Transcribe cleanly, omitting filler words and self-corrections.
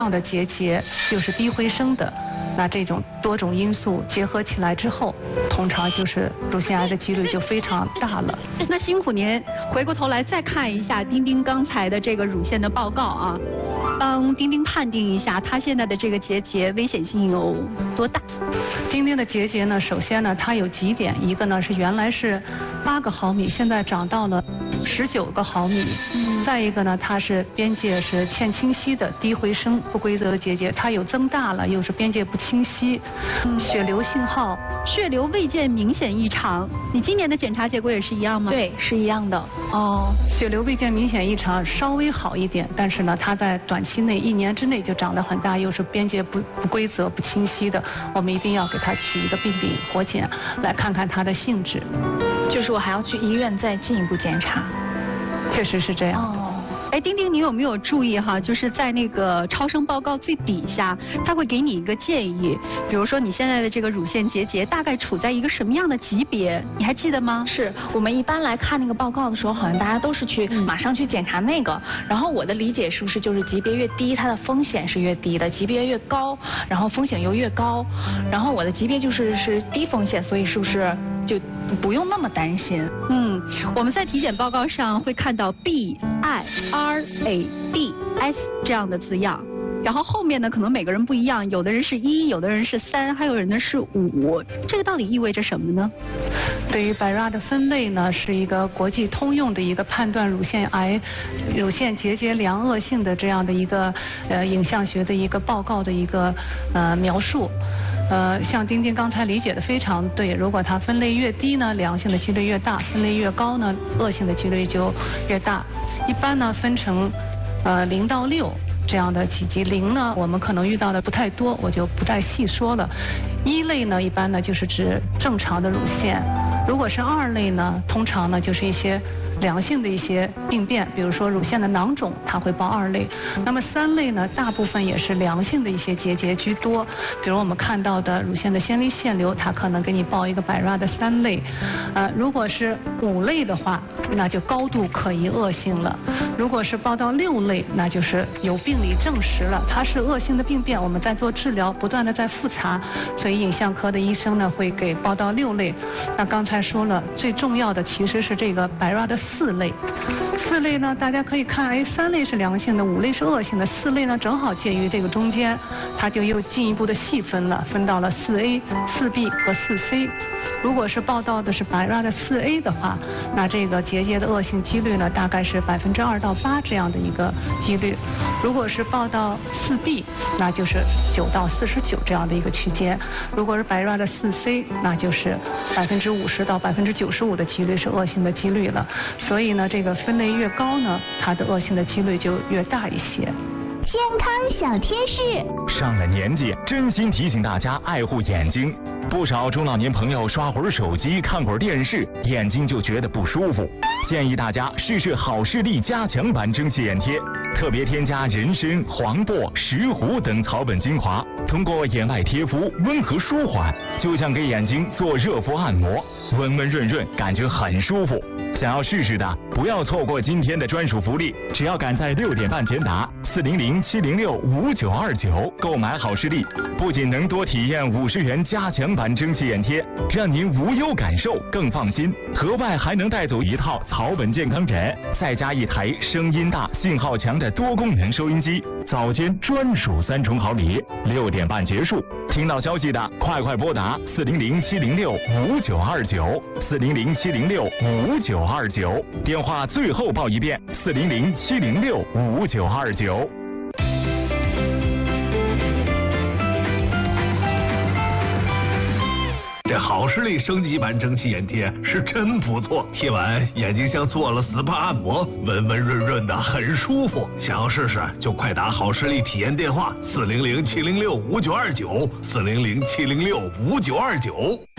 样的结节又是低回声的，那这种多种因素结合起来之后，通常就是乳腺癌的几率就非常大了。 那辛苦您回过头来再看一下丁丁刚才的这个乳腺的报告啊，帮丁丁判定一下他现在的这个结节危险性有多大。 丁丁的结节呢，首先呢它有几点，一个呢是原来是8个毫米，现在长到了19个毫米。再一个呢，它是边界是欠清晰的低回声不规则的结节，它有增大了，又是边界不清晰。血流信号， 血流未见明显异常。你今年的检查结果也是一样吗？ 对，是一样的。 哦， 血流未见明显异常，稍微好一点，但是呢，它在短期内1年之内就长得很大，又是边界不规则、不清晰的，我们一定要给它取一个病理活检，来看看它的性质。 就是我还要去医院再进一步检查。 确实是这样。 哦。哎，丁丁，你有没有注意哈？就是在那个超声报告最底下，他会给你一个建议，比如说你现在的这个乳腺结节大概处在一个什么样的级别，你还记得吗？ 是我们一般来看那个报告的时候，好像大家都是去马上去检查那个。然后我的理解是不是就是级别越低，它的风险是越低的；级别越高，然后风险又越高。然后我的级别是低风险，所以是不是就不用那么担心？ 我们在体检报告上会看到 BIRADS 这样的字样，然后后面呢可能每个人不一样，有的人是1，有的人是3，还有人呢是5，这个到底意味着什么呢？ 对于 BIRAD 的分类呢，是一个国际通用的一个判断乳腺癌、乳腺结节良恶性的这样的一个影像学的一个报告的一个描述。像丁丁刚才理解的非常对，如果它分类越低呢，良性的几率越大；分类越高呢，恶性的几率就越大。一般呢分成0到6这样的几级，0呢我们可能遇到的不太多，我就不再细说了。1类呢一般呢就是指正常的乳腺，如果是2类呢，通常呢就是一些良性的一些病变，比如说乳腺的囊肿，它会报2类。那么3类呢，大部分也是良性的一些结节居多，比如我们看到的乳腺的纤维腺瘤，它可能给你报一个BIRAD 3类。如果是5类的话，那就高度可疑恶性了。如果是报到6类，那就是有病理证实了，它是恶性的病变，我们在做治疗，不断的在复查，所以影像科的医生呢会给报到6类。那刚才说了，最重要的其实是这个BIRAD 4类。4类呢，大家可以看，3类是良性的，5类是恶性的，4类呢正好介于这个中间，它就又进一步的细分了，分到了4A、4B 和4C。如果是报道的是BIRAD 4A 的话，那这个结节的恶性几率呢，大概是2%到8%这样的一个几率。如果是报到4B，那就是9到49这样的一个区间。如果是BIRAD 4C，那就是50%到95%的几率是恶性的几率了。所以呢，这个分类越高呢，它的恶性的几率就越大一些。 健康小贴士， 上了年纪，真心提醒大家爱护眼睛。不少中老年朋友刷会儿手机、看会儿电视，眼睛就觉得不舒服。建议大家试试好视力加强版蒸汽眼贴，特别添加人参、黄柏、石斛等草本精华，通过眼外贴敷温和舒缓，就像给眼睛做热敷按摩，温温润润，感觉很舒服。想要试试的，不要错过今天的专属福利，只要赶在6点半前打400-706-5929购买好视力，不仅能多体验50元加强版蒸汽眼贴，让您无忧感受更放心，额外还能带走一套草本健康枕，再加一台声音大、信号强的多功能收音机，早间专属3重好礼。6点半结束，听到消息的快拨打400-706-5929 400-706-5929，电话最后报一遍400-706-5929。 这好视力升级版蒸汽眼贴是真不错，贴完眼睛像做了 SPA 按摩，温温润润的，很舒服。想要试试就快打好视力体验电话400-706-5929 400-706-5929。